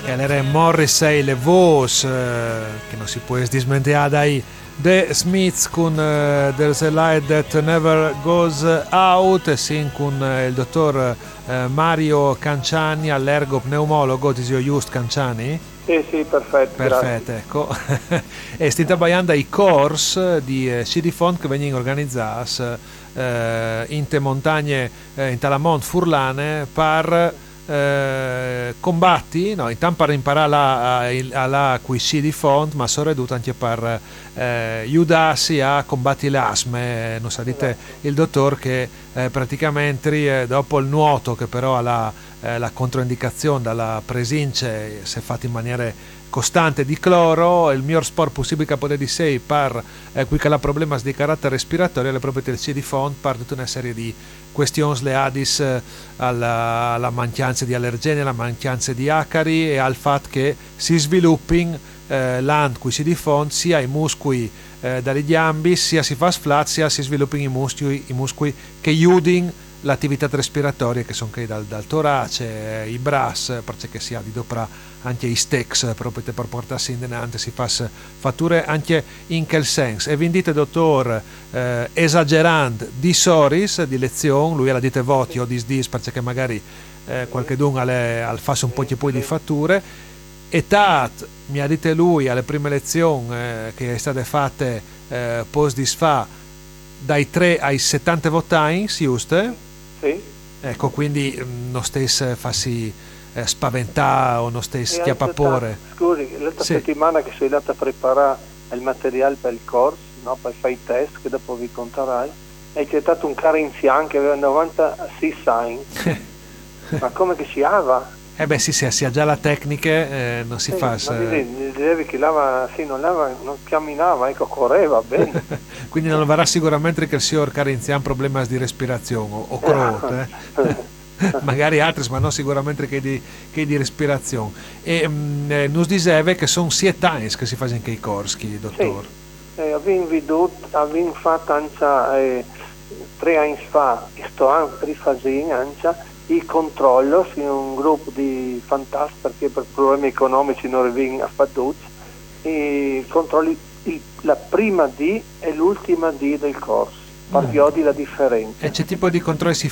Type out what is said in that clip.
che era Morrissey le voci che non si può dismentare dai The Smiths con There's a Light That Never Goes Out, e sin con il dottor Mario Canciani, allergo-pneumologo, disio just Canciani? Sì, perfetto. Perfetto, ecco. E stiamo trabalhando ai corsi di Cidifont che vengono organizzati in te montagne, in Talamont Furlane, per combatti, no, intanto per imparare alla qui Cidifont, ma soprattutto anche per aiutarsi a combattere l'asme. Non sa dite il dottor che praticamente dopo il nuoto, che però ha la controindicazione dalla presenza, se fatto in maniera costante di cloro, il miglior sport possibile che potete di sé per qui che ha problemi di carattere respiratorio è proprio il Cidifont, per tutta una serie di questioni legate alla mancanza di allergeni, alla mancanza di acari e al fatto che si sviluppino l'ant cui si diffonde sia i muscoli dalle gambe, sia si fa sflat, sia si sviluppino i muscoli che aiutano l'attività respiratoria, che sono dal torace, i bracci, perché si ha di dopra anche i steaks proprio per portarsi in denante, si fa fatture anche in quel senso. E vi dite dottor esagerando di soris di lezione, lui la dite voti o dis perché magari qualche d'un al fa un po' di fatture, e tat mi ha dite lui alle prime lezioni che è state fatte post disfa dai 3 ai 70 votani, giusto? Sì. Ecco, quindi non stesse farsi spaventare o non stesse chiappapore. Scusi, l'altra settimana che sei andata a preparare il materiale per il corso, no, per fare i test che dopo vi conterai, hai cercato un carenzian che aveva 96 anni. Ma come che si ava? Beh sì, se si ha già la tecnica non si fa. Ma dicevi che non camminava, ecco, correva bene. Quindi non avrà sicuramente che il signor Carenzian problemi di respirazione o crote. Magari altri, ma non sicuramente che di respirazione. E non diceva che sono 7 anni che si fanno anche i corsi, dottor. Sì, abbiamo fatto anche 3 anni fa, sto anno rifacendo anche il controllo in un gruppo di fantastici, perché per problemi economici non vengono affattuti, i controlli la prima D e l'ultima D del corso, per di la differenza. E che tipo di controlli si